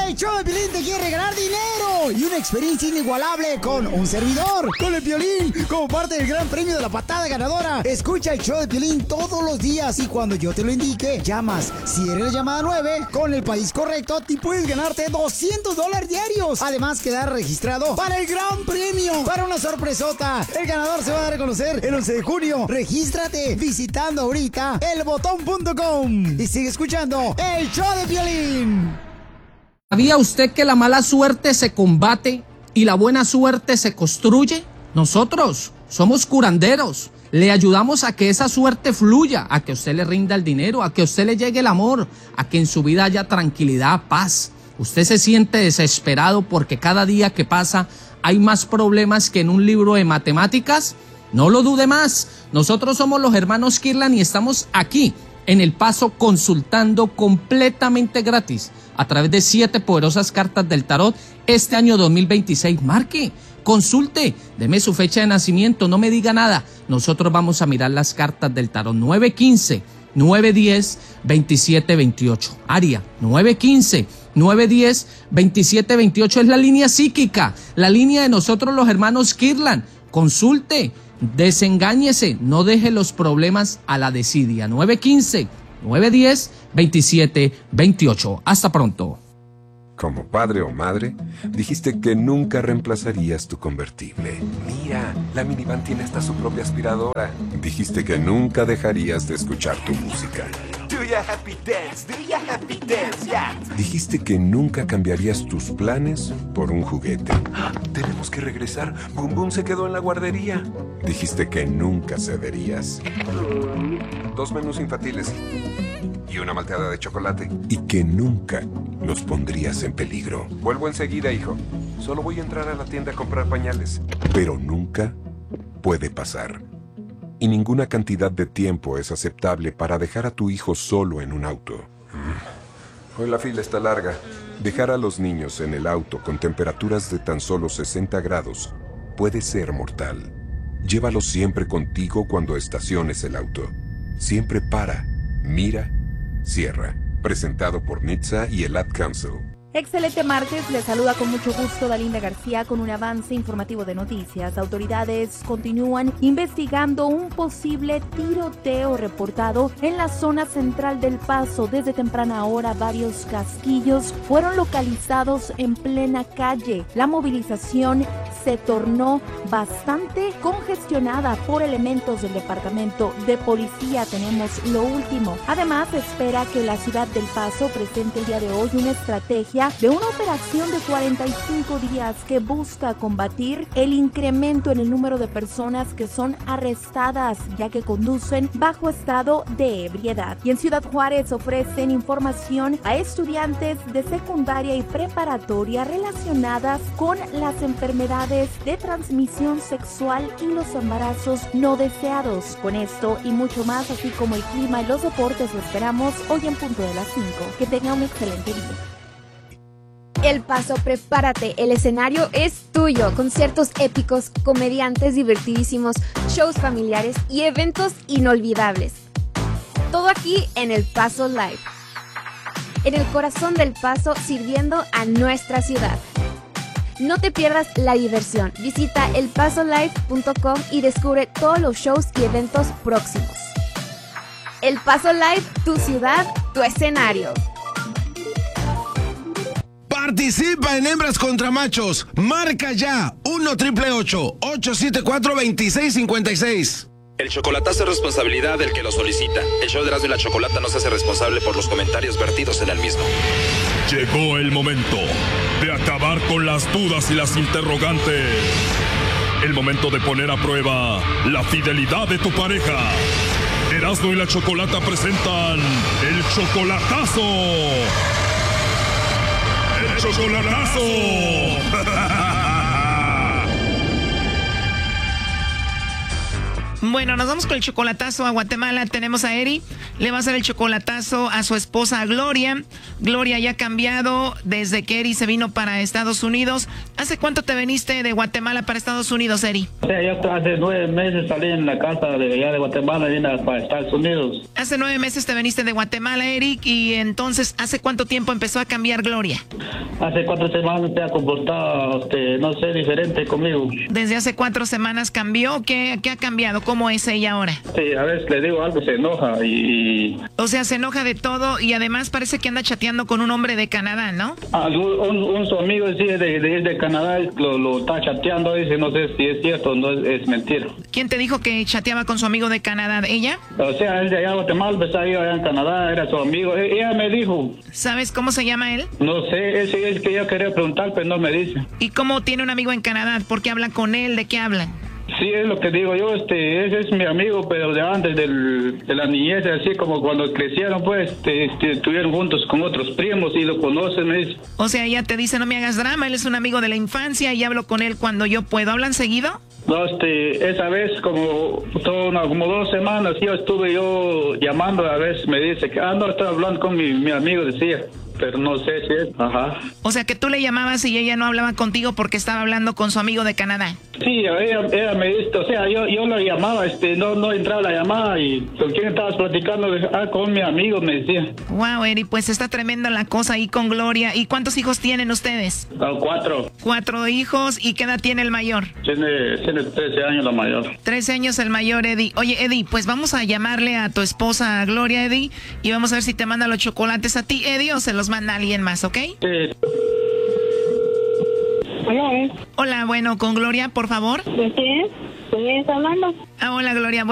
El show de Piolín te quiere regalar dinero y una experiencia inigualable con un servidor, con el Piolín, como parte del gran premio de la patada ganadora. Escucha el show de Piolín todos los días y cuando yo te lo indique, llamas. Si eres la llamada 9, con el país correcto, te puedes ganarte $200 diarios. Además, quedar registrado para el gran premio, para una sorpresota. El ganador se va a dar a conocer el 11 de junio. Regístrate visitando ahorita elbotón.com y sigue escuchando el show de Piolín. ¿Sabía usted que la mala suerte se combate y la buena suerte se construye? Nosotros somos curanderos. Le ayudamos a que esa suerte fluya, a que usted le rinda el dinero, a que usted le llegue el amor, a que en su vida haya tranquilidad, paz. Usted se siente desesperado porque cada día que pasa hay más problemas que en un libro de matemáticas. No lo dude más. Nosotros somos los hermanos Kirlan y estamos aquí en El Paso consultando completamente gratis a través de 7 poderosas cartas del tarot este año 2026. Marque, consulte, deme su fecha de nacimiento, no me diga nada. Nosotros vamos a mirar las cartas del tarot. 915-910-2728. Área 915-910-2728 es la línea psíquica, la línea de nosotros los hermanos Kirlan. Consulte, desengáñese, no deje los problemas a la desidia. 915-910-2728. Hasta pronto. Como padre o madre, dijiste que nunca reemplazarías tu convertible. Mira, la minivan tiene hasta su propia aspiradora. Dijiste que nunca dejarías de escuchar tu música. Do your happy dance, yeah. Dijiste que nunca cambiarías tus planes por un juguete. Tenemos que regresar. Boom Boom se quedó en la guardería. Dijiste que nunca cederías. 2 menús infantiles y una malteada de chocolate. Y que nunca los pondrías en peligro. Vuelvo enseguida, hijo. Solo voy a entrar a la tienda a comprar pañales. Pero nunca puede pasar. Y ninguna cantidad de tiempo es aceptable para dejar a tu hijo solo en un auto. Hoy la fila está larga. Dejar a los niños en el auto con temperaturas de tan solo 60 grados puede ser mortal. Llévalos siempre contigo cuando estaciones el auto. Siempre para, mira, cierra. Presentado por NHTSA y el Ad Council. Excelente martes, les saluda con mucho gusto Dalinda García con un avance informativo de noticias. Autoridades continúan investigando un posible tiroteo reportado en la zona central del Paso. Desde temprana hora varios casquillos fueron localizados en plena calle. La movilización se tornó bastante congestionada por elementos del departamento de policía. Tenemos lo último. Además, se espera que la ciudad del Paso presente el día de hoy una estrategia de una operación de 45 días que busca combatir el incremento en el número de personas que son arrestadas ya que conducen bajo estado de ebriedad. Y en Ciudad Juárez ofrecen información a estudiantes de secundaria y preparatoria relacionadas con las enfermedades de transmisión sexual y los embarazos no deseados. Con esto y mucho más, así como el clima y los deportes, lo esperamos hoy en punto de las 5. Que tenga un excelente día. El Paso, prepárate, el escenario es tuyo. Conciertos épicos, comediantes divertidísimos, shows familiares y eventos inolvidables. Todo aquí en El Paso Live. En el corazón del Paso, sirviendo a nuestra ciudad. No te pierdas la diversión. Visita elpasolive.com y descubre todos los shows y eventos próximos. El Paso Live, tu ciudad, tu escenario. Participa en Hembras contra Machos. Marca ya 1-888-874-2656. El chocolatazo es responsabilidad del que lo solicita. El show de Erasmo y la Chocolata no se hace responsable por los comentarios vertidos en el mismo. Llegó el momento de acabar con las dudas y las interrogantes. El momento de poner a prueba la fidelidad de tu pareja. Erasmo y la Chocolata presentan el chocolatazo. ¡El chocolatazo! Bueno, nos vamos con el chocolatazo a Guatemala. Tenemos a Eri. Le va a hacer el chocolatazo a su esposa Gloria. Gloria ya ha cambiado desde que Eri se vino para Estados Unidos. ¿Hace cuánto te viniste de Guatemala para Estados Unidos, Eri? O sea, yo hace 9 meses salí en la casa de allá de Guatemala y vine para Estados Unidos. Hace 9 meses te viniste de Guatemala, Eric, y entonces, ¿hace cuánto tiempo empezó a cambiar Gloria? Hace 4 semanas se ha comportado, no sé, diferente conmigo. ¿Desde hace 4 semanas cambió? ¿Qué ha cambiado? ¿Cómo es ella ahora? Sí, a veces le digo algo, se enoja y... O sea, se enoja de todo y además parece que anda chateando con un hombre de Canadá, ¿no? Un su amigo sí, de Canadá lo está chateando, dice, no sé si es cierto o no es mentira. ¿Quién te dijo que chateaba con su amigo de Canadá? ¿Ella? O sea, él de allá de Guatemala, pues ahí allá en Canadá, era su amigo. Ella me dijo. ¿Sabes cómo se llama él? No sé, es que yo quería preguntar, pero no me dice. ¿Y cómo tiene un amigo en Canadá? ¿Por qué habla con él? ¿De qué hablan? Sí, es lo que digo yo, ese es mi amigo, pero de antes de la niñez, así como cuando crecieron, pues, estuvieron juntos con otros primos y lo conocen, me dice. O sea, ella te dice, no me hagas drama, él es un amigo de la infancia y hablo con él cuando yo puedo. ¿Hablan seguido? No, esa vez como 2 semanas yo estuve llamando, a veces me dice que, no, estaba hablando con mi amigo, decía. Pero no sé si es, ajá. O sea, que tú le llamabas y ella no hablaba contigo porque estaba hablando con su amigo de Canadá. Sí, ella me dice, o sea, yo la llamaba, no entraba la llamada y ¿con quién estabas platicando? Con mi amigo, me decía. Wow, Eri, pues está tremenda la cosa ahí con Gloria. ¿Y cuántos hijos tienen ustedes? 4. 4 hijos, ¿y qué edad tiene el mayor? Tiene 13 años la mayor. 13 años el mayor, Eddie. Oye, Eddie, pues vamos a llamarle a tu esposa Gloria, Eddie, y vamos a ver si te manda los chocolates a ti, Eddie, o se los manda a alguien más, ¿ok? Sí. Hola, bueno, con Gloria, por favor. ¿De quién? ¿Quién está hablando? Hola, Gloria.